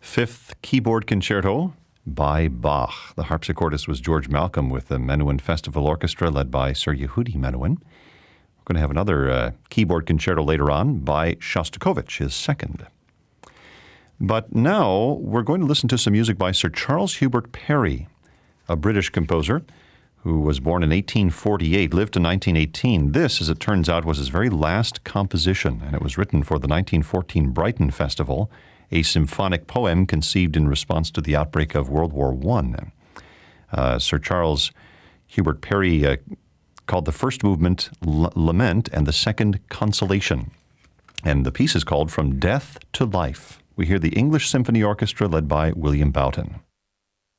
Fifth Keyboard Concerto by Bach. The harpsichordist was George Malcolm with the Menuhin Festival Orchestra led by Sir Yehudi Menuhin. We're going to have another keyboard concerto later on by Shostakovich, his second. But now we're going to listen to some music by Sir Charles Hubert Parry, a British composer who was born in 1848, lived to 1918. This, as it turns out, was his very last composition, and it was written for the 1914 Brighton Festival, a symphonic poem conceived in response to the outbreak of World War I. Sir Charles Hubert Parry called the first movement Lament and the second Consolation. And the piece is called From Death to Life. We hear the English Symphony Orchestra led by William Boughton.